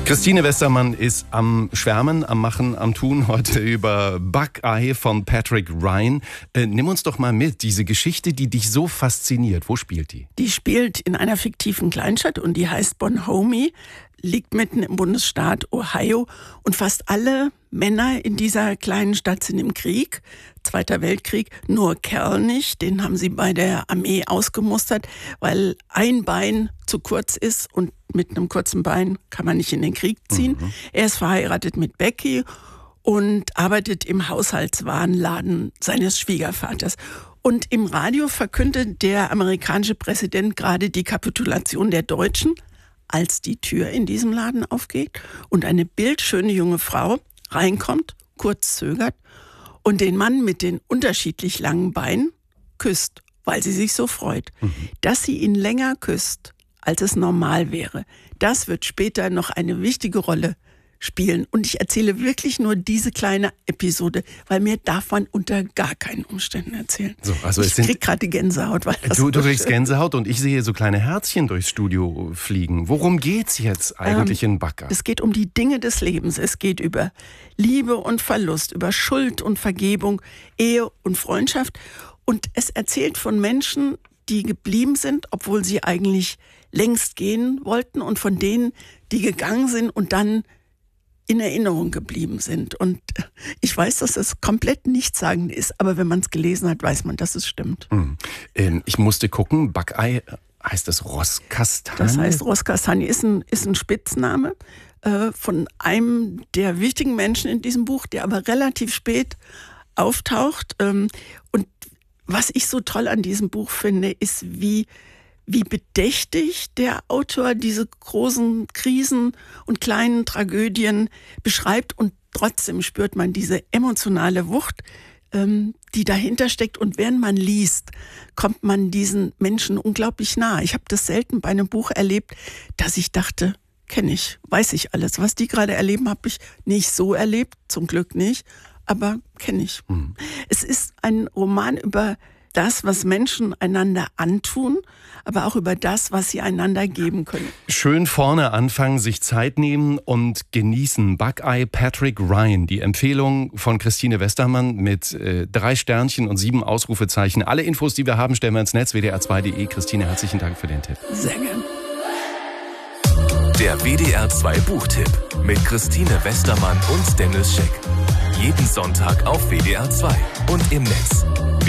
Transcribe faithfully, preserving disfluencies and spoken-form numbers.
Christine Westermann ist am Schwärmen, am Machen, am Tun heute über Buckeye von Patrick Ryan. Äh, nimm uns doch mal mit, diese Geschichte, die dich so fasziniert. Wo spielt die? Die spielt in einer fiktiven Kleinstadt und die heißt Bonhomie, liegt mitten im Bundesstaat Ohio und fast alle Männer in dieser kleinen Stadt sind im Krieg, Zweiter Weltkrieg, nur Kerl nicht, den haben sie bei der Armee ausgemustert, weil ein Bein zu kurz ist und mit einem kurzen Bein kann man nicht in den Krieg ziehen. Mhm. Er ist verheiratet mit Becky und arbeitet im Haushaltswarenladen seines Schwiegervaters. Und im Radio verkündet der amerikanische Präsident gerade die Kapitulation der Deutschen, als die Tür in diesem Laden aufgeht und eine bildschöne junge Frau reinkommt, kurz zögert und den Mann mit den unterschiedlich langen Beinen küsst, weil sie sich so freut. Mhm. Dass sie ihn länger küsst, als es normal wäre, das wird später noch eine wichtige Rolle spielen. Und ich erzähle wirklich nur diese kleine Episode, weil mir darf man unter gar keinen Umständen erzählen. So, also ich krieg gerade Gänsehaut. Weil das du du so kriegst Gänsehaut und ich sehe so kleine Herzchen durchs Studio fliegen. Worum geht's jetzt eigentlich ähm, in Buckeye? Es geht um die Dinge des Lebens. Es geht über Liebe und Verlust, über Schuld und Vergebung, Ehe und Freundschaft. Und es erzählt von Menschen, die geblieben sind, obwohl sie eigentlich längst gehen wollten, und von denen, die gegangen sind und dann in Erinnerung geblieben sind. Und ich weiß, dass das komplett nichtssagend ist, aber wenn man es gelesen hat, weiß man, dass es stimmt. Mhm. Ähm, ich musste gucken, Buckeye, heißt das Rosskastanie? Das heißt Rosskastanie, ist ein, ist ein Spitzname äh, von einem der wichtigen Menschen in diesem Buch, der aber relativ spät auftaucht. Ähm, und was ich so toll an diesem Buch finde, ist, wie wie bedächtig der Autor diese großen Krisen und kleinen Tragödien beschreibt, und trotzdem spürt man diese emotionale Wucht, ähm, die dahinter steckt, und während man liest, kommt man diesen Menschen unglaublich nah. Ich habe das selten bei einem Buch erlebt, dass ich dachte, kenne ich, weiß ich alles. Was die gerade erleben, habe ich nicht so erlebt, zum Glück nicht, aber kenne ich. Mhm. Es ist ein Roman über das, was Menschen einander antun, aber auch über das, was sie einander geben können. Schön vorne anfangen, sich Zeit nehmen und genießen. Buckeye, Patrick Ryan, die Empfehlung von Christine Westermann mit äh, drei Sternchen und sieben Ausrufezeichen. Alle Infos, die wir haben, stellen wir ins Netz, w d r zwei punkt de. Christine, herzlichen Dank für den Tipp. Sehr gern. Der W D R zwei Buchtipp mit Christine Westermann und Dennis Scheck. Jeden Sonntag auf W D R zwei und im Netz.